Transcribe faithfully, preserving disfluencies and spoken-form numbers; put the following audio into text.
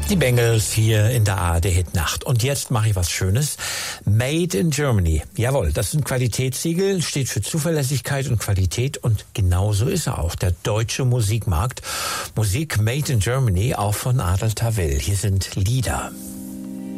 Die Bengals hier in der A R D-Hitnacht. Und jetzt mache ich was Schönes. Made in Germany. Jawohl, das ist ein Qualitätssiegel, steht für Zuverlässigkeit und Qualität. Und genauso ist er auch, der deutsche Musikmarkt. Musik Made in Germany, auch von Adel Tawil. Hier sind Lieder.